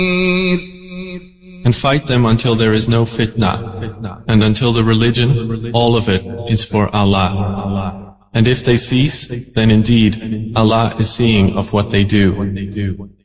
And fight them until there is no fitna, and until the religion, all of it, is for Allah. And if they cease, then indeed Allah is seeing of what they do.